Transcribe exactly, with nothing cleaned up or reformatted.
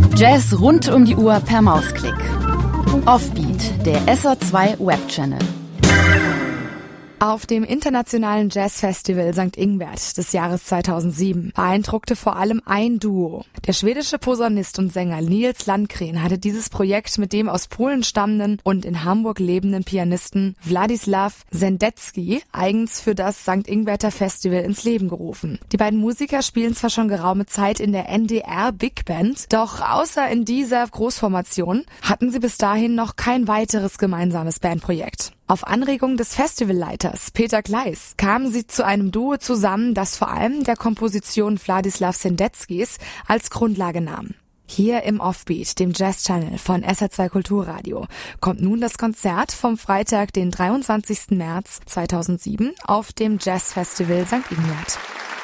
Jazz rund um die Uhr per Mausklick. Offbeat, der S R zwei Webchannel. Auf dem internationalen Jazzfestival Sankt Ingbert des Jahres zweitausendsieben beeindruckte vor allem ein Duo. Der schwedische Posaunist und Sänger Nils Landgren hatte dieses Projekt mit dem aus Polen stammenden und in Hamburg lebenden Pianisten Władysław Sendecki eigens für das Sankt Ingberter Festival ins Leben gerufen. Die beiden Musiker spielen zwar schon geraume Zeit in der N D R Big Band, doch außer in dieser Großformation hatten sie bis dahin noch kein weiteres gemeinsames Bandprojekt. Auf Anregung des Festivalleiters Peter Gleis kamen sie zu einem Duo zusammen, das vor allem der Komposition Władysław Sendeckis als Grundlage nahm. Hier im Offbeat, dem Jazz-Channel von S R zwei Kulturradio, kommt nun das Konzert vom Freitag, den dreiundzwanzigsten März zweitausendsieben auf dem Jazzfestival Sankt Ingbert.